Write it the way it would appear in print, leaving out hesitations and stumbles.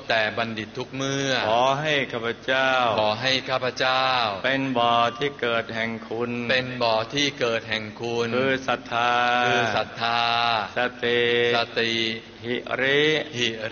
แต่บัณฑิตทุกเมื่อขอให้ข้าพเจ้าเป็นบ่อที่เกิดแห่งคุณคือศรัทธาสติหิริ